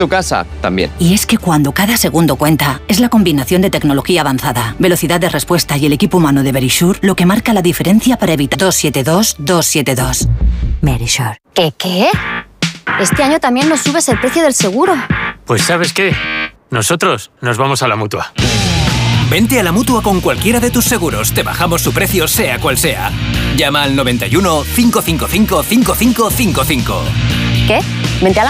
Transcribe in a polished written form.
Tu casa también. Y es que cuando cada segundo cuenta, es la combinación de tecnología avanzada, velocidad de respuesta y el equipo humano de Verisure lo que marca la diferencia para evitar 272-272. Verisure. ¿Qué? Este año también nos subes el precio del seguro. Pues ¿sabes qué? Nosotros nos vamos a la Mutua. Vente a la Mutua con cualquiera de tus seguros. Te bajamos su precio sea cual sea. Llama al 91 555 5555. ¿Qué? Vente a la